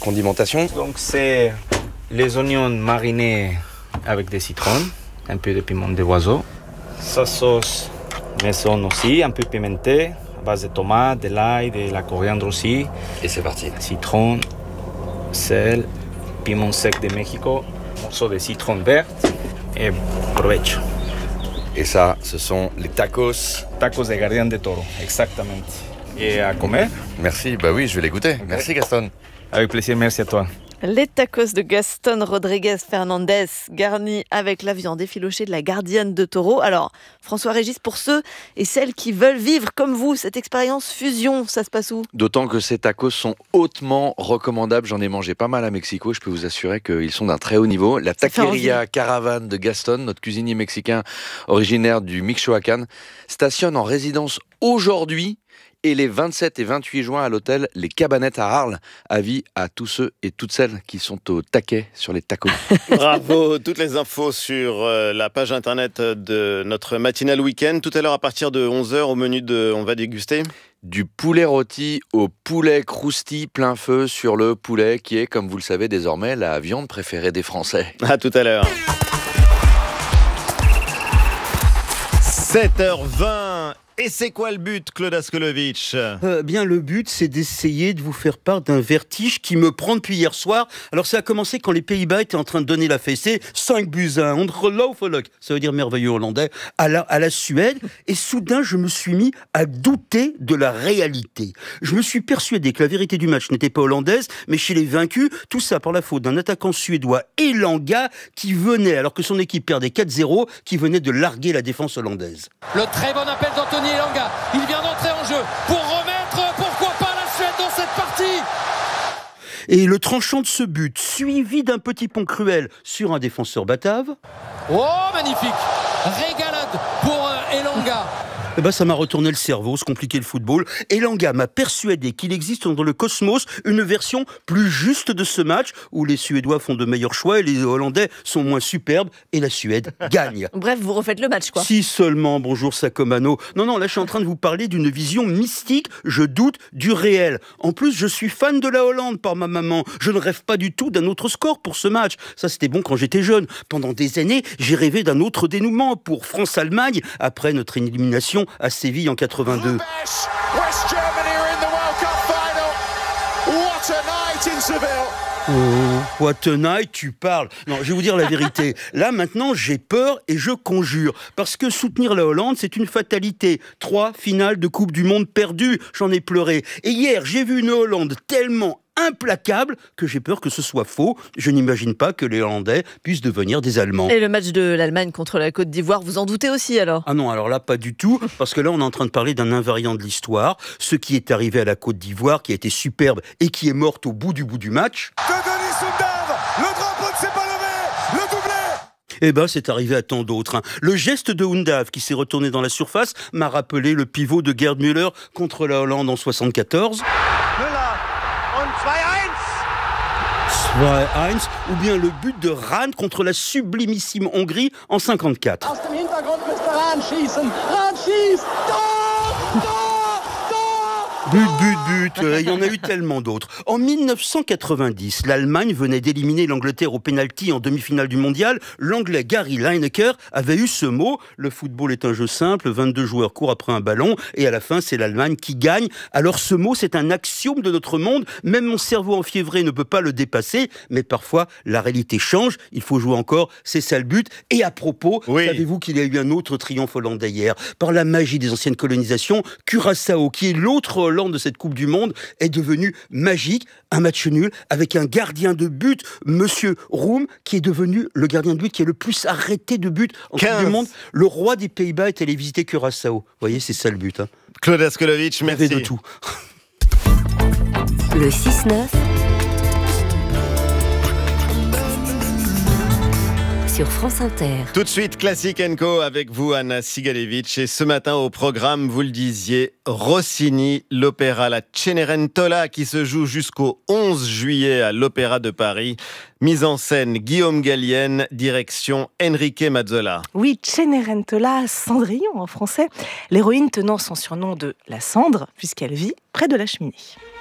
condimentation. Donc c'est les oignons marinés avec des citrons, un peu de piment d'oiseau. Sa sauce maison aussi, un peu pimentée, à base de tomates, de l'ail, de la coriandre aussi. Et c'est parti. Citron, sel, piment sec de Mexico, morceau de citron vert et provecho. Et ça, ce sont les tacos. Tacos de Guardián de Toro, exactement. Et à comer. Merci, bah oui, je vais les goûter. Okay. Merci Gaston. Avec plaisir, merci à toi. Les tacos de Gaston Rodriguez Fernandez, garnis avec la viande effilochée de la Gardienne de Toro. Alors, François-Régis, pour ceux et celles qui veulent vivre comme vous cette expérience fusion, ça se passe où ? D'autant que ces tacos sont hautement recommandables. J'en ai mangé pas mal à Mexico. Je peux vous assurer qu'ils sont d'un très haut niveau. La Taqueria Caravane de Gaston, notre cuisinier mexicain originaire du Michoacán, stationne en résidence aujourd'hui et les 27 et 28 juin à l'hôtel Les Cabanettes à Arles. Avis à tous ceux et toutes celles qui sont au taquet sur les tacos. Bravo, toutes les infos sur la page internet de notre matinale week-end. Tout à l'heure à partir de 11h au menu on va déguster du poulet rôti au poulet crousti plein feu sur le poulet qui est, comme vous le savez désormais, la viande préférée des Français. À tout à l'heure. 7h20. Et c'est quoi le but, Claude Askolovitch ? Bien, le but, c'est d'essayer de vous faire part d'un vertige qui me prend depuis hier soir. Alors, ça a commencé quand les Pays-Bas étaient en train de donner la fessée. 5-1, ongelooflijk, ça veut dire merveilleux hollandais, à la Suède. Et soudain, je me suis mis à douter de la réalité. Je me suis persuadé que la vérité du match n'était pas hollandaise, mais chez les vaincus, tout ça par la faute d'un attaquant suédois, Elanga, qui venait, alors que son équipe perdait 4-0, qui venait de larguer la défense hollandaise. Le très bon appel d'Anthony Elanga, il vient d'entrer en jeu pour remettre, pourquoi pas la Suède dans cette partie. Et le tranchant de ce but, suivi d'un petit pont cruel sur un défenseur batave. Oh, magnifique, régalade pour Elanga. Eh ben, ça m'a retourné le cerveau, se compliquer le football. Elanga m'a persuadé qu'il existe dans le cosmos une version plus juste de ce match où les Suédois font de meilleurs choix et les Hollandais sont moins superbes et la Suède gagne. Bref, vous refaites le match, quoi. Si seulement, bonjour Sacomano. Non, là je suis en train de vous parler d'une vision mystique, je doute du réel. En plus, je suis fan de la Hollande par ma maman. Je ne rêve pas du tout d'un autre score pour ce match. Ça, c'était bon quand j'étais jeune. Pendant des années, j'ai rêvé d'un autre dénouement pour France-Allemagne après notre élimination à Séville en 82. Oh, what a night, tu parles. Non, je vais vous dire la vérité. Là, maintenant, j'ai peur et je conjure. Parce que soutenir la Hollande, c'est une fatalité. 3 finales de Coupe du Monde perdues. J'en ai pleuré. Et hier, j'ai vu une Hollande tellement implacable que j'ai peur que ce soit faux. Je n'imagine pas que les Hollandais puissent devenir des Allemands. Et le match de l'Allemagne contre la Côte d'Ivoire, vous en doutez aussi alors ? Ah non, alors là, pas du tout, parce que là, on est en train de parler d'un invariant de l'histoire. Ce qui est arrivé à la Côte d'Ivoire, qui a été superbe et qui est morte au bout du match. Denis Soundav, le drapeau ne s'est pas levé, le doublé. Eh ben, c'est arrivé à tant d'autres. Le geste de Undav, qui s'est retourné dans la surface, m'a rappelé le pivot de Gerd Müller contre la Hollande en 74. 2-1, ou bien le but de Rahn contre la sublimissime Hongrie en 54. But, il y en a eu tellement d'autres. En 1990, l'Allemagne venait d'éliminer l'Angleterre au pénalty en demi-finale du mondial. L'Anglais Gary Lineker avait eu ce mot: le football est un jeu simple, 22 joueurs courent après un ballon, et à la fin, c'est l'Allemagne qui gagne. Alors ce mot, c'est un axiome de notre monde. Même mon cerveau enfiévré ne peut pas le dépasser, mais parfois, la réalité change. Il faut jouer encore, c'est ça le but. Et à propos, savez-vous qu'il y a eu un autre triomphe hollandais hier ? Par la magie des anciennes colonisations, Curaçao, qui est l'autre Hollande de cette Coupe du Monde, est devenu magique. Un match nul avec un gardien de but, Monsieur Roum, qui est devenu le gardien de but qui est le plus arrêté de but en Coupe du Monde. Le roi des Pays-Bas est allé visiter Curaçao. Vous voyez, c'est ça le but. Claude Askolovitch, merci. De tout. Le 6-9 sur France Inter. Tout de suite, Classic & Co avec vous, Anna Sigalevitch. Et ce matin au programme, vous le disiez, Rossini, l'opéra La Cenerentola qui se joue jusqu'au 11 juillet à l'Opéra de Paris. Mise en scène Guillaume Gallienne, direction Enrique Mazzola. Oui, Cenerentola, Cendrillon en français. L'héroïne tenant son surnom de la cendre, puisqu'elle vit près de la cheminée.